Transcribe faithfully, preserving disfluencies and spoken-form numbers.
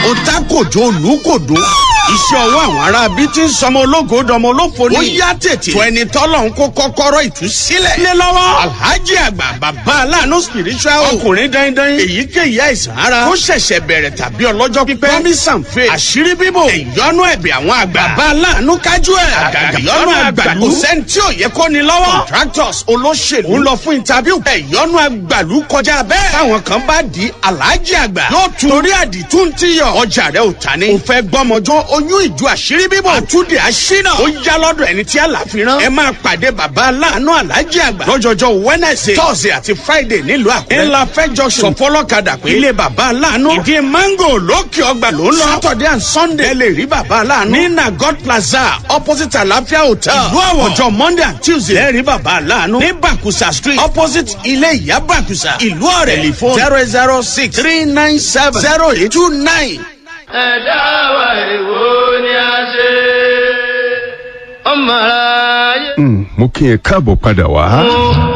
ó tá kòjó olùkòdó iṣẹ́ ọwọ́ àwọn ará bí tí ń sọmọ ológo dọmọ olófo ni. ó yá tètè tó ẹni tọ́lọ̀ ń kó kọ́kọ́rọ́ ìtúsílẹ̀ lé lọ́wọ́. alhaji àgbà bàbá aláàánú spiritual ọkùnrin dandan èyíkéyìí àìsàn ara ó ṣẹ̀ṣẹ̀ bẹ̀rẹ̀ tàbí ọlọ́jọ́ pípẹ́ promise and faith àṣírí bíbò ìyọnu ẹ̀bẹ̀ àwọn àgbà bàbá aláàánú kájú ẹ̀ àgàgà ìyọnu àgbàlú kò sẹ́ni tí ò yẹ kó ni lọ́wọ́. contractors olóṣèlú ń lọ fún interview ìyọnu àgbàlú kọjá bẹ́ẹ̀. táwọn kan bá di alhaji àgbà yóò tún torí àdìtú ń tíyọ̀ ọjà rẹ̀ ò ta ni. ò fẹ́ gbọ́mọjọ́ oyún ìjọ àṣírí bíbò àtúndì àṣínà ó yá lọ́dọ̀ ẹni tí àlàfi rán. ẹ máa pàdé bàbá aláàánú alhaji àgbà lọ́jọ́jọ́ wednesday thursday àti friday nílùú àkúrẹ́. ńlá fẹ́ junction sọfọlọ́kadà pé ilé bàbá aláàánú ìdí mango lókè ọgbà ló ń lọ. saturday and sunday ẹ lè rí bàbá aláàánú ní nagod plaza opposite àlàáfíà hotel. ìlú àwọ̀ ọjọ́ monday and tuesday ẹ rí bàbá aláàánú ní bakusa street opposite ilé ìyá bakusa ìlú ọ̀rẹ́ telephone zero zero six three nine seven zero eight two nine. ẹ̀dá wa èwo ni a ṣe ọmọ ara yẹ. mo kí ẹ káàbọ̀ padà wá.